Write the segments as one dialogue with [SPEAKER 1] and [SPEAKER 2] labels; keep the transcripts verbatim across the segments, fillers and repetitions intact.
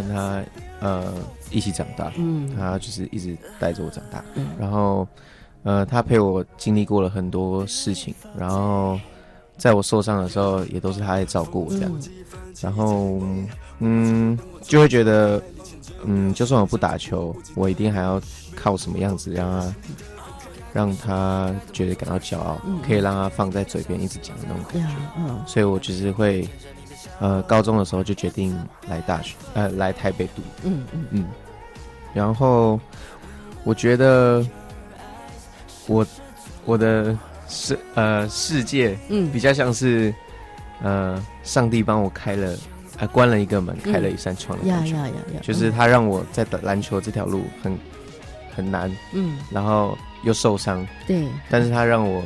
[SPEAKER 1] 他呃一起长大，嗯，他就是一直带着我长大，嗯，然后呃他陪我经历过了很多事情，然后在我受伤的时候也都是他在照顾我这样子，嗯、然后嗯就会觉得嗯就算我不打球，我一定还要靠什么样子让他让他觉得感到骄傲，嗯、可以让他放在嘴边一直讲的那种感觉，嗯，所以我就是会。呃，高中的时候就决定来大学，呃，来台北读。嗯嗯嗯。然后我觉得我我的世呃世界，嗯，比较像是呃上帝帮我开了，呃关了一个门，开了一扇窗的感觉。呀呀呀呀！就是他让我在篮球这条路很很难，嗯，然后又受伤，对，但是他让我。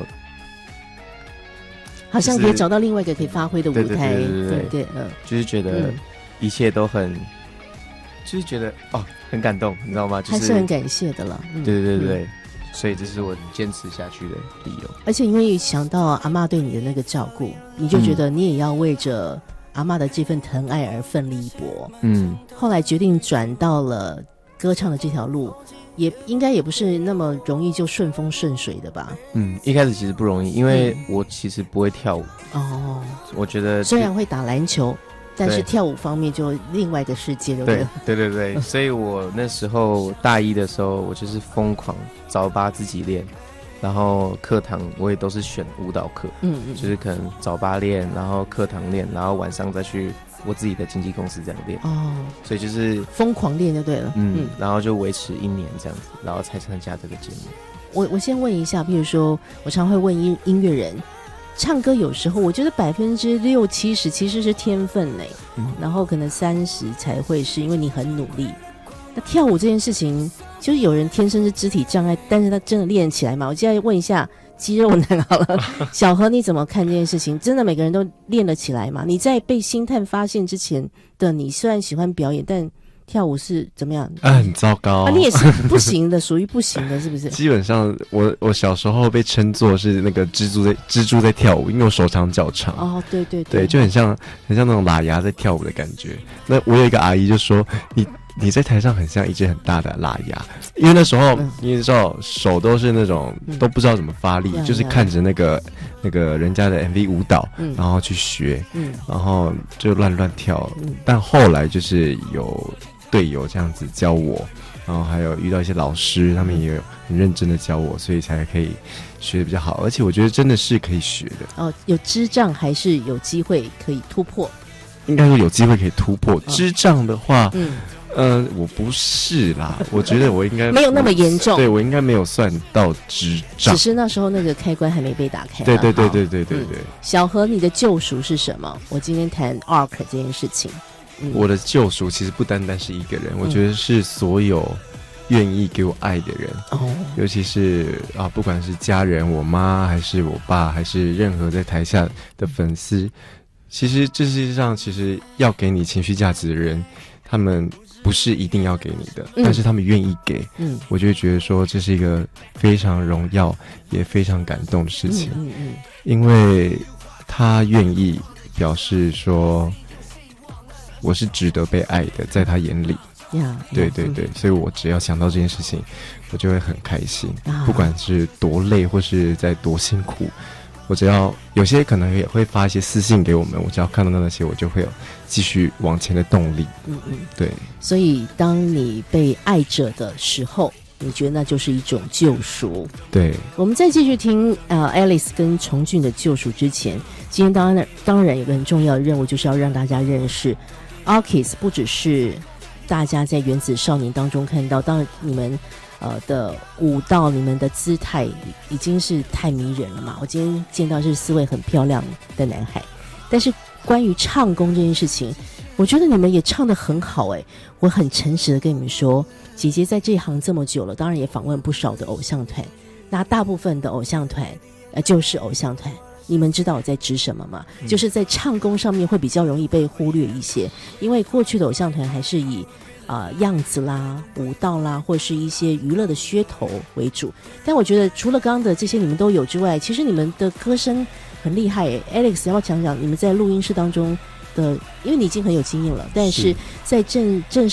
[SPEAKER 2] 好像可以找到另外一个可以发挥的舞台，
[SPEAKER 1] 对对对 对, 对, 对，
[SPEAKER 2] 嗯，
[SPEAKER 1] 就是觉得一切都很，嗯、就是觉得哦很感动，你知道吗？就是、
[SPEAKER 2] 还是很感谢的了。嗯、
[SPEAKER 1] 对对对对、嗯，所以这是我坚持下去的理由。
[SPEAKER 2] 而且因为想到阿嬷对你的那个照顾，你就觉得你也要为着阿嬷的这份疼爱而奋力一搏。嗯，后来决定转到了歌唱的这条路。也应该也不是那么容易就顺风顺水的吧。
[SPEAKER 1] 嗯，一开始其实不容易，因为我其实不会跳舞。哦，我觉得
[SPEAKER 2] 虽然会打篮球，但是跳舞方面就另外一个世界，对不对？
[SPEAKER 1] 对对对对，所以我那时候大一的时候，我就是疯狂早八自己练，然后课堂我也都是选舞蹈课，嗯嗯，就是可能早八练，然后课堂练，然后晚上再去。我自己的经纪公司这样练哦，所以就是
[SPEAKER 2] 疯狂练就对了，
[SPEAKER 1] 嗯，嗯然后就维持一年这样子，然后才参加这个节目。
[SPEAKER 2] 我我先问一下，比如说我常会问音音乐人，唱歌有时候我觉得百分之六七十其实是天分呢，嗯，然后可能三十才会是因为你很努力。那跳舞这件事情，就是有人天生是肢体障碍，但是他真的练起来嘛？我现在问一下。肌肉男好了，小何你怎么看这件事情？真的每个人都练了起来吗？你在被星探发现之前的你，虽然喜欢表演，但跳舞是怎么样？
[SPEAKER 3] 啊，很糟糕
[SPEAKER 2] 啊！你也是不行的，属于不行的，是不是？
[SPEAKER 3] 基本上，我我小时候被称作是那个蜘蛛在蜘蛛在跳舞，因为我手长脚长。
[SPEAKER 2] 哦，对对
[SPEAKER 3] 对, 对，就很像很像那种喇牙在跳舞的感觉。那我有一个阿姨就说你。你在台上很像一只很大的喇牙，因为那时候、嗯、你知道手都是那种、嗯、都不知道怎么发力，嗯、就是看着那个、嗯、那个人家的 M V 舞蹈、嗯，然后去学，嗯，然后就乱乱跳。嗯，但后来就是有队友这样子教我，然后还有遇到一些老师，他们也有很认真的教我，所以才可以学得比较好。而且我觉得真的是可以学的。
[SPEAKER 2] 哦，有智障还是有机会可以突破？
[SPEAKER 3] 应该说有机会可以突破。智障的话，嗯。呃，我不是啦，我觉得我应该
[SPEAKER 2] 没有那么严重，
[SPEAKER 3] 对我应该没有算到智障，
[SPEAKER 2] 只是那时候那个开关还没被打开。
[SPEAKER 3] 对对对对对对对、嗯。
[SPEAKER 2] 小何，你的救赎是什么？我今天谈 A R K 这件事情、
[SPEAKER 3] 嗯，我的救赎其实不单单是一个人，我觉得是所有愿意给我爱的人，哦、尤其是啊，不管是家人，我妈还是我爸，还是任何在台下的粉丝，其实这世界上其实要给你情绪价值的人，他们。不是一定要给你的，但是他们愿意给，嗯，我就会觉得说这是一个非常荣耀也非常感动的事情，嗯 嗯, 嗯，因为他愿意表示说我是值得被爱的，在他眼里，呀，对对对，所以我只要想到这件事情，我就会很开心，不管是多累或是在多辛苦。我只要有些可能也会发一些私信给我们，我只要看到那些，我就会有继续往前的动力。嗯嗯，对。
[SPEAKER 2] 所以当你被爱着的时候，你觉得那就是一种救赎。
[SPEAKER 3] 对。
[SPEAKER 2] 我们再继续听呃 Alice 跟崇俊的救赎之前，今天当然当然有个很重要的任务，就是要让大家认识 A R K I S 不只是大家在原子少年当中看到，当然你们。呃的舞蹈，你们的姿态已经是太迷人了嘛！我今天见到是四位很漂亮的男孩，但是关于唱功这件事情，我觉得你们也唱得很好哎、欸！我很诚实的跟你们说，姐姐在这一行这么久了，当然也访问不少的偶像团，那大部分的偶像团呃就是偶像团。你们知道我在指什么吗？嗯、就是在唱功上面会比较容易被忽略一些，因为过去的偶像团还是以呃，样子啦、舞蹈啦，或是一些娱乐的噱头为主。但我觉得除了刚刚的这些你们都有之外，其实你们的歌声很厉害耶。Alex 要不要讲讲你们在录音室当中的？因为你已经很有经验了，但是在正正